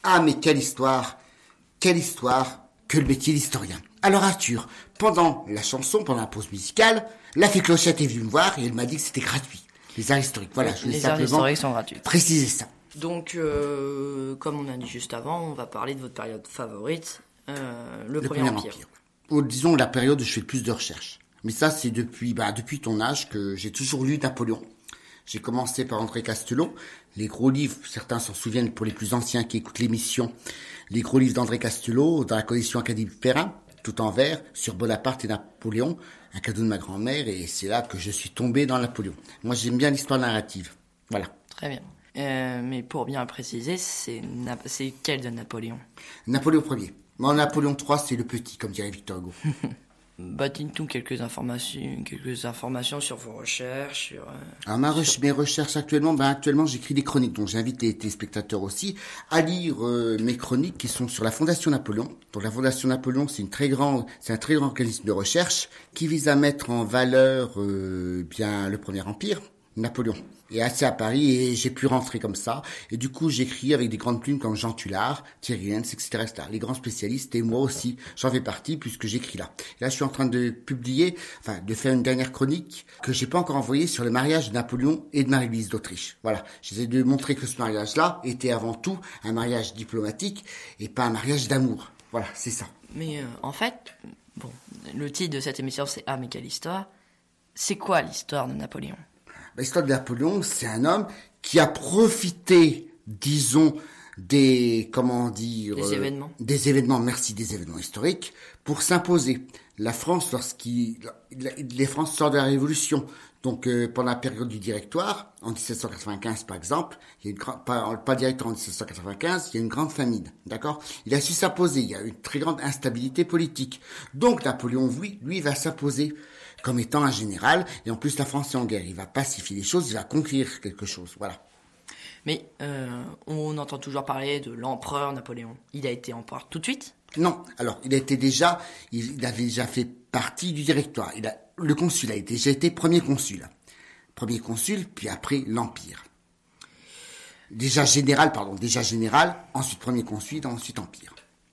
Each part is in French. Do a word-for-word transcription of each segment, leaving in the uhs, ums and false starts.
Ah, mais quelle histoire, quelle histoire que le métier d'historien. Alors Arthur, pendant la chanson, pendant la pause musicale, la fée Clochette est venue me voir et elle m'a dit que c'était gratuit. Les arts historiques, voilà, je voulais Les arts simplement historiques sont gratuits. préciser ça. Donc, euh, comme on a dit juste avant, on va parler de votre période favorite, euh, le, Le Premier, Premier Empire. Empire. Ou disons la période où je fais le plus de recherches. Mais ça, c'est depuis, bah, depuis ton âge que j'ai toujours lu Napoléon. J'ai commencé par André Castelot. Les gros livres, certains s'en souviennent pour les plus anciens qui écoutent l'émission, les gros livres d'André Castelot dans la collection Académie Perrin, tout en vert, sur Bonaparte et Napoléon, un cadeau de ma grand-mère, et c'est là que je suis tombé dans Napoléon. Moi, j'aime bien l'histoire narrative. Voilà. Très bien. Euh, mais pour bien préciser, c'est, Na- c'est quel de Napoléon? Napoléon Ier. Moi, Napoléon trois, c'est le petit, comme dirait Victor Hugo. Bah, dites-nous quelques informations, quelques informations sur vos recherches, sur... euh, Alors, ma reche- mes recherches actuellement, ben, actuellement, j'écris des chroniques, donc j'invite les téléspectateurs aussi à lire euh, mes chroniques qui sont sur la Fondation Napoléon. Donc, la Fondation Napoléon, c'est une très grande, c'est un très grand organisme de recherche qui vise à mettre en valeur, euh, bien, le Premier Empire, Napoléon. Et assez à Paris, et j'ai pu rentrer comme ça. Et du coup, j'écris avec des grandes plumes comme Jean Tullard, Thierry Lenz, et cetera, et cetera. Les grands spécialistes, et moi aussi, j'en fais partie puisque j'écris là. Et là, je suis en train de publier, enfin, de faire une dernière chronique que j'ai pas encore envoyée sur le mariage de Napoléon et de Marie-Louise d'Autriche. Voilà. J'essaie de montrer que ce mariage-là était avant tout un mariage diplomatique et pas un mariage d'amour. Voilà, c'est ça. Mais euh, en fait, bon, le titre de cette émission, c'est « Ah, mais quelle histoire ?» C'est quoi l'histoire de Napoléon? L'histoire de Napoléon, c'est un homme qui a profité, disons, des, comment dire... Des euh, événements. Des événements, merci, des événements historiques, pour s'imposer. La France, lorsqu'il... Les France sortent de la Révolution. Donc, euh, pendant la période du Directoire, en dix-sept cent quatre-vingt-quinze, par exemple, il y a une grande, pas, pas Directoire en dix-sept cent quatre-vingt-quinze, il y a une grande famine, d'accord? Il a su s'imposer, il y a une très grande instabilité politique. Donc, Napoléon, lui, lui va s'imposer comme étant un général, et en plus la France est en guerre. Il va pacifier les choses, il va conquérir quelque chose, voilà. Mais euh, on entend toujours parler de l'empereur Napoléon. Il a été empereur tout de suite? Non, alors il a été déjà, il avait déjà fait partie du Directoire. Il a, le consul a déjà été premier consul. Premier consul, puis après l'Empire. Déjà général, pardon, déjà général, ensuite premier consul, ensuite Empire.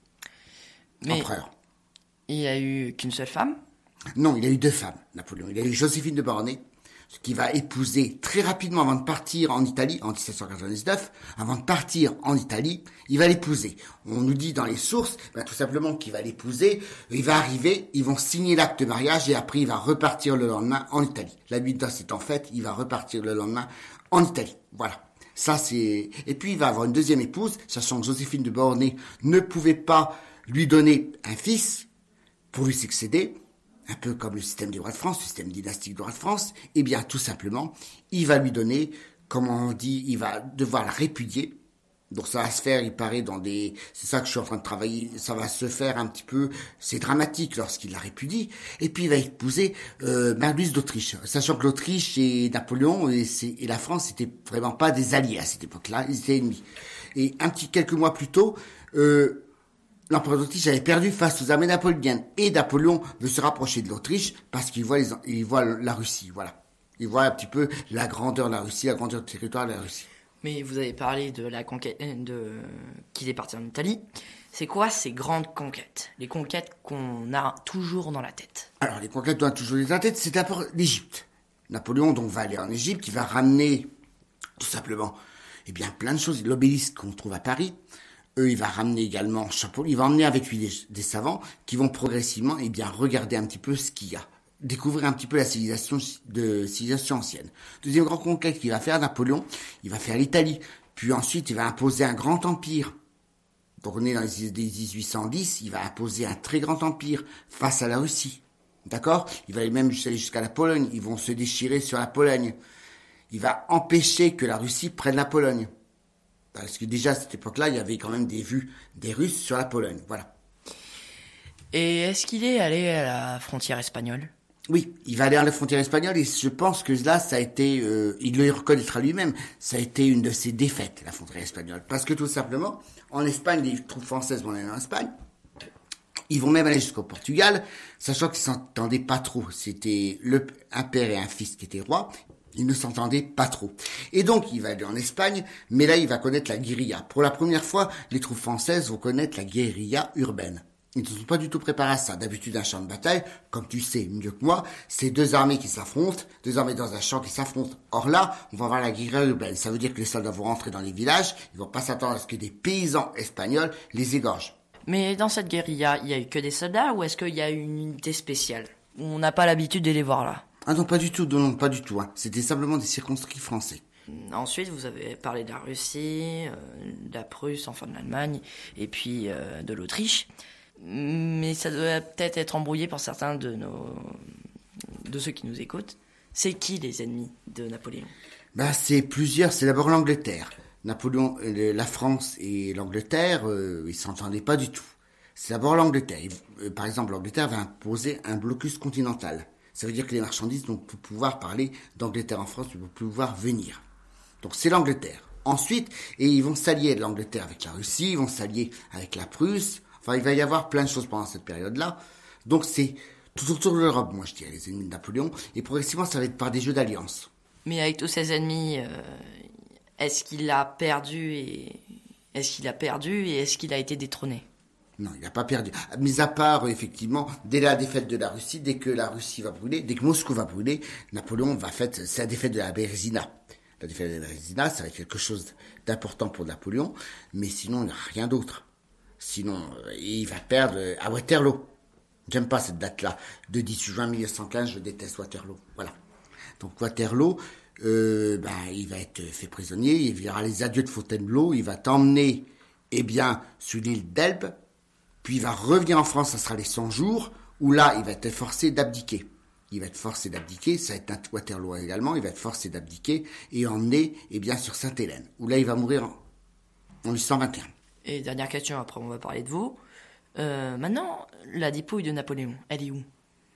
Mais Empereur. il n'y a eu qu'une seule femme? Non, il a eu deux femmes, Napoléon. Il a eu Joséphine de Beauharnais, qui va épouser très rapidement avant de partir en Italie, en dix-sept cent quatre-vingt-dix-neuf, avant de partir en Italie, il va l'épouser. On nous dit dans les sources, ben, tout simplement qu'il va l'épouser, il va arriver, ils vont signer l'acte de mariage et après il va repartir le lendemain en Italie. La nuit de noces étant faite, il va repartir le lendemain en Italie. Voilà. Ça c'est. Et puis il va avoir une deuxième épouse, sachant que Joséphine de Beauharnais ne pouvait pas lui donner un fils pour lui succéder. Un peu comme le système des rois de France, le système dynastique des rois de France, eh bien, tout simplement, il va lui donner, comme on dit, il va devoir la répudier. Donc ça va se faire, il paraît, dans des... C'est ça que je suis en train de travailler, ça va se faire un petit peu... C'est dramatique lorsqu'il la répudie. Et puis il va épouser euh, Marie-Louise d'Autriche. Sachant que l'Autriche et Napoléon et, c'est, et la France n'étaient vraiment pas des alliés à cette époque-là, ils étaient ennemis. Et un petit quelques mois plus tôt... Euh, L'empereur d'Autriche avait perdu face aux armées napoléoniennes. Et Napoléon veut se rapprocher de l'Autriche parce qu'il voit, les, il voit la Russie, voilà. Il voit un petit peu la grandeur de la Russie, la grandeur du territoire de la Russie. Mais vous avez parlé de la conquête, de qu'il est parti en Italie. C'est quoi ces grandes conquêtes? Les conquêtes qu'on a toujours dans la tête. Alors, les conquêtes qu'on a toujours dans la tête, c'est d'abord l'Égypte. Napoléon, donc, va aller en Égypte, il va ramener, tout simplement, eh bien, plein de choses. L'obélisque qu'on trouve à Paris. Eux, il va ramener également Chapeau, il va emmener avec lui des, des savants qui vont progressivement, eh bien, regarder un petit peu ce qu'il y a. Découvrir un petit peu la civilisation, de, civilisation ancienne. Deuxième grande conquête qu'il va faire, Napoléon, il va faire l'Italie. Puis ensuite, il va imposer un grand empire. Donc on est dans les années dix-huit cent dix, il va imposer un très grand empire face à la Russie. D'accord? Il va même aller jusqu'à la Pologne. Ils vont se déchirer sur la Pologne. Il va empêcher que la Russie prenne la Pologne. Parce que déjà, à cette époque-là, il y avait quand même des vues des Russes sur la Pologne, voilà. Et est-ce qu'il est allé à la frontière espagnole? Oui, il va aller à la frontière espagnole et je pense que là, ça a été, euh, il le reconnaîtra lui-même, ça a été une de ses défaites, la frontière espagnole. Parce que tout simplement, en Espagne, les troupes françaises vont aller en Espagne, ils vont même aller jusqu'au Portugal, sachant qu'ils s'entendaient pas trop. C'était le, un père et un fils qui étaient rois. Ils ne s'entendaient pas trop. Et donc, il va aller en Espagne, mais là, il va connaître la guérilla. Pour la première fois, les troupes françaises vont connaître la guérilla urbaine. Ils ne sont pas du tout préparés à ça. D'habitude, un champ de bataille, comme tu sais mieux que moi, c'est deux armées qui s'affrontent, deux armées dans un champ qui s'affrontent. Or là, on va avoir la guérilla urbaine. Ça veut dire que les soldats vont rentrer dans les villages, ils vont pas s'attendre à ce que des paysans espagnols les égorgent. Mais dans cette guérilla, il y a eu que des soldats ou est-ce qu'il y a eu une unité spéciale? On n'a pas l'habitude de les voir là. Ah non, pas du tout, non, non, pas du tout. Hein. C'était simplement des circonscrits français. Ensuite, vous avez parlé de la Russie, euh, de la Prusse, enfin de l'Allemagne, et puis euh, de l'Autriche. Mais ça doit peut-être être embrouillé pour certains de nos, de ceux qui nous écoutent. C'est qui les ennemis de Napoléon? Bah, c'est plusieurs. C'est d'abord l'Angleterre. Napoléon, euh, la France et l'Angleterre, euh, ils s'entendaient pas du tout. C'est d'abord l'Angleterre. Euh, par exemple, l'Angleterre va imposer un blocus continental. Ça veut dire que les marchandises vont plus pouvoir parler d'Angleterre en France, ne vont plus pouvoir venir. Donc c'est l'Angleterre. Ensuite, et ils vont s'allier de l'Angleterre avec la Russie, ils vont s'allier avec la Prusse. Enfin, il va y avoir plein de choses pendant cette période-là. Donc c'est tout autour de l'Europe, moi je dirais, les ennemis de Napoléon. Et progressivement, ça va être par des jeux d'alliance. Mais avec tous ses ennemis, euh, est-ce qu'il a perdu et est-ce qu'il a perdu et est-ce qu'il a été détrôné? Non, il n'a pas perdu. Mis à part, effectivement, dès la défaite de la Russie, dès que la Russie va brûler, dès que Moscou va brûler, Napoléon va faire, c'est la défaite de la Bérésina. La défaite de la Bérésina, ça va être quelque chose d'important pour Napoléon, mais sinon, il n'y a rien d'autre. Sinon, il va perdre à Waterloo. J'aime pas cette date-là. De dix-huit juin mille neuf cent quinze, je déteste Waterloo. Voilà. Donc Waterloo, euh, ben, il va être fait prisonnier, il verra les adieux de Fontainebleau, il va t'emmener, eh bien, sur l'île d'Elbe, puis il va revenir en France, ça sera les cent jours, où là, il va être forcé d'abdiquer. Il va être forcé d'abdiquer, ça va être un Waterloo également, il va être forcé d'abdiquer et emmener, eh bien, sur Sainte-Hélène, où là, il va mourir en, en mille huit cent vingt et un. Et dernière question, après on va parler de vous. Euh, maintenant, la dépouille de Napoléon, elle est où?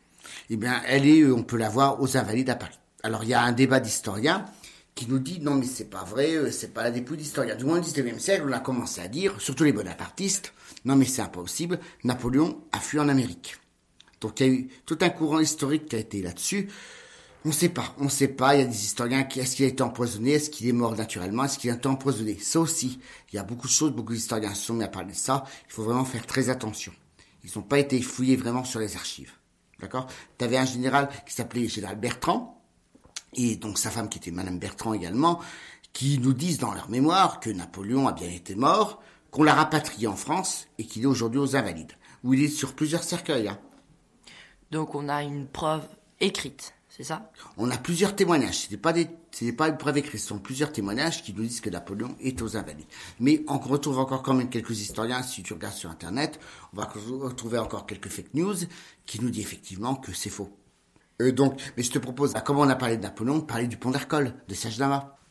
Eh bien, elle est, on peut la voir aux Invalides à Paris. Alors, il y a un débat d'historiens qui nous dit, non, mais c'est pas vrai, c'est pas la dépouille d'historien. Du moins, au dix-neuvième siècle, on a commencé à dire, surtout les bonapartistes, non, mais c'est impossible, Napoléon a fui en Amérique. Donc, il y a eu tout un courant historique qui a été là-dessus. On ne sait pas, on ne sait pas, il y a des historiens qui, est-ce qu'il a été empoisonné, est-ce qu'il est mort naturellement, est-ce qu'il a été empoisonné? Ça aussi, il y a beaucoup de choses, beaucoup d'historiens se sont mis à parler de ça, il faut vraiment faire très attention. Ils n'ont pas été fouillés vraiment sur les archives. D'accord? Tu avais un général qui s'appelait général Bertrand, et donc sa femme qui était Madame Bertrand également, qui nous disent dans leur mémoire que Napoléon a bien été mort, qu'on l'a rapatrié en France, et qu'il est aujourd'hui aux Invalides, où il est sur plusieurs cercueils. Hein. Donc on a une preuve écrite. C'est ça? On a plusieurs témoignages. C'était pas des, c'était pas une preuve écrite. Ce sont plusieurs témoignages qui nous disent que Napoléon est aux Invalides. Mais on retrouve encore quand même quelques historiens. Si tu regardes sur Internet, on va retrouver encore quelques fake news qui nous disent effectivement que c'est faux. Euh, donc, mais je te propose, comme on a parlé de Napoléon, de parler du pont d'Arcole, de Serge Lama.